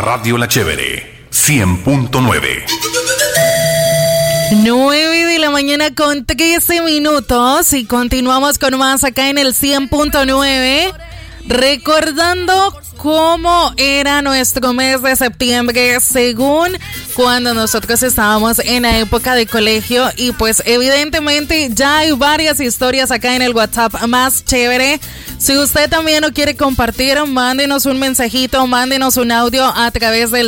Radio La Chévere 100.9. 9 de la mañana con 13 minutos y continuamos con más acá en el 100.9, recordando cómo era nuestro mes de septiembre según cuando nosotros estábamos en la época de colegio. Y pues evidentemente ya hay varias historias acá en el WhatsApp más chévere. Si usted también lo quiere compartir, mándenos un mensajito, mándenos un audio a través del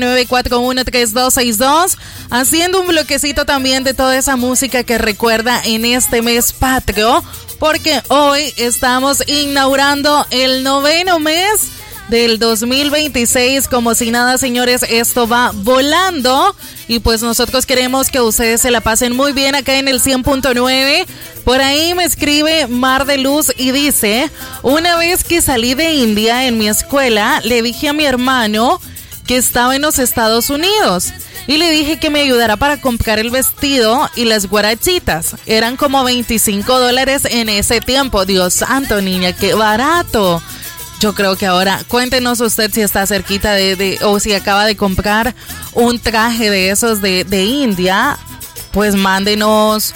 79413262, haciendo un bloquecito también de toda esa música que recuerda en este mes patrio, porque hoy estamos inaugurando el 9º mes del 2026. Como si nada, señores, esto va volando y pues nosotros queremos que ustedes se la pasen muy bien acá en el 100.9. Por ahí me escribe Mar de Luz y dice: una vez que salí de India en mi escuela, le dije a mi hermano que estaba en los Estados Unidos y le dije que me ayudara para comprar el vestido y las guarachitas. Eran como $25 en ese tiempo. Dios santo, niña, qué barato. Yo creo que ahora, cuéntenos usted si está cerquita o si acaba de comprar un traje de esos de India, pues mándenos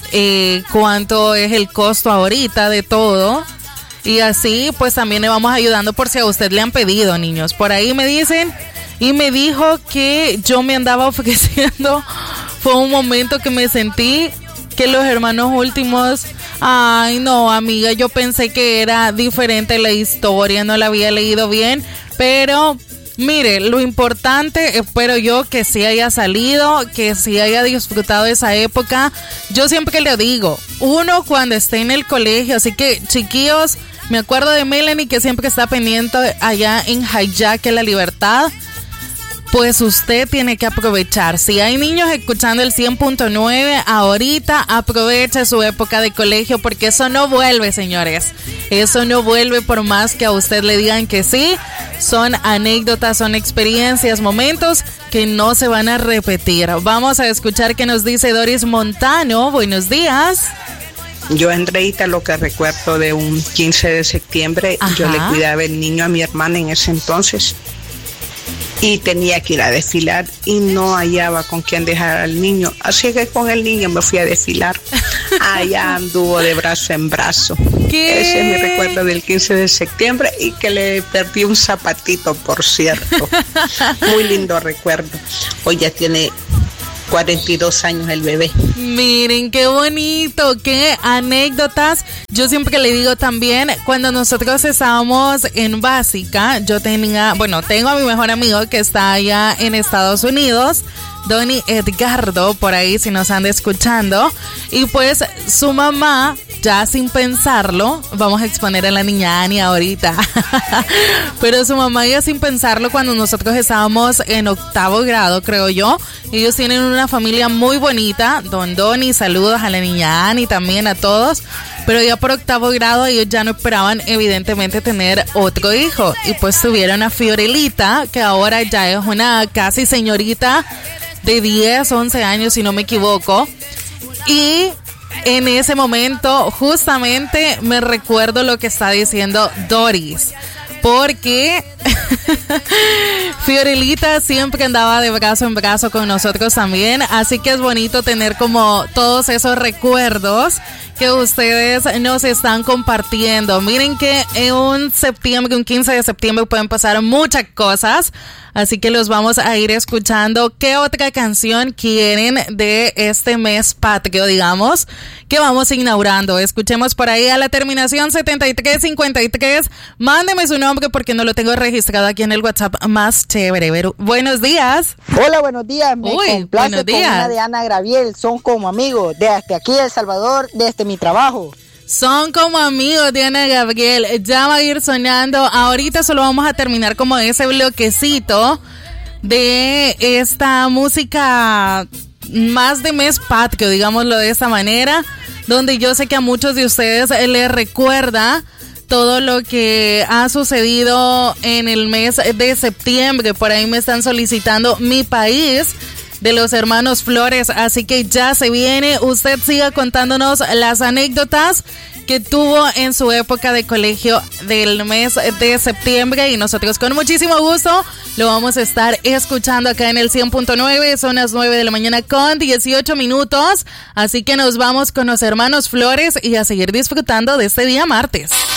cuánto es el costo ahorita de todo. Y así pues también le vamos ayudando por si a usted le han pedido, niños. Por ahí me dicen, y me dijo que yo me andaba ofreciendo. Fue un momento que me sentí que los hermanos últimos... Ay, no, amiga, yo pensé que era diferente la historia, no la había leído bien, pero mire, lo importante, espero yo que sí haya salido, que sí haya disfrutado de esa época. Yo siempre le digo, uno cuando esté en el colegio, así que chiquillos, me acuerdo de Melanie que siempre está pendiente allá en Hijack, La Libertad. Pues usted tiene que aprovechar. Si hay niños escuchando el 100.9 ahorita, aproveche su época de colegio, porque eso no vuelve, señores. Eso no vuelve por más que a usted le digan que sí. Son anécdotas, son experiencias, momentos que no se van a repetir. Vamos a escuchar qué nos dice Doris Montano. Buenos días. Yo, Andreita, lo que recuerdo de un 15 de septiembre, ajá, yo le cuidaba el niño a mi hermana en ese entonces. Y tenía que ir a desfilar y no hallaba con quién dejar al niño. Así que con el niño me fui a desfilar. Allá anduvo de brazo en brazo. ¿Qué? Ese es mi recuerdo del 15 de septiembre y que le perdí un zapatito, por cierto. Muy lindo recuerdo. Hoy ya tiene 42 años el bebé. Miren, qué bonito, qué anécdotas. Yo siempre le digo también, cuando nosotros estábamos en básica, tengo a mi mejor amigo que está allá en Estados Unidos, Donny Edgardo, por ahí si nos anda escuchando, y pues su mamá, ya sin pensarlo, vamos a exponer a la niña Ani ahorita, pero su mamá ya sin pensarlo, cuando nosotros estábamos en 8º grado, creo yo, ellos tienen una familia muy bonita, don Donny, saludos a la niña Ani, también a todos, pero ya por 8º grado ellos ya no esperaban evidentemente tener otro hijo, y pues tuvieron a Fiorelita, que ahora ya es una casi señorita de 10, 11 años si no me equivoco, y en ese momento justamente me recuerdo lo que está diciendo Doris, porque Fiorelita siempre andaba de brazo en brazo con nosotros también, así que es bonito tener como todos esos recuerdos que ustedes nos están compartiendo. Miren que en un 15 de septiembre pueden pasar muchas cosas, así que los vamos a ir escuchando. ¿Qué otra canción quieren de este mes patrio, digamos, que vamos inaugurando? Escuchemos por ahí a la terminación 7353. Mándeme su nombre porque no lo tengo registrado aquí en el WhatsApp más chévere. Buenos días. Hola, buenos días. Me complace con una de Ana Graviel. Son como amigos desde aquí de El Salvador, desde mi trabajo. Son como amigos de Ana Gabriel. Ya va a ir sonando. Ahorita solo vamos a terminar como ese bloquecito de esta música más de mes patrio, digámoslo de esta manera, donde yo sé que a muchos de ustedes les recuerda todo lo que ha sucedido en el mes de septiembre. Por ahí me están solicitando Mi País, de los hermanos Flores, así que ya se viene. Usted siga contándonos las anécdotas que tuvo en su época de colegio del mes de septiembre, y nosotros con muchísimo gusto lo vamos a estar escuchando acá en el 100.9. Son las 9 de la mañana con 18 minutos, así que nos vamos con los hermanos Flores y a seguir disfrutando de este día martes.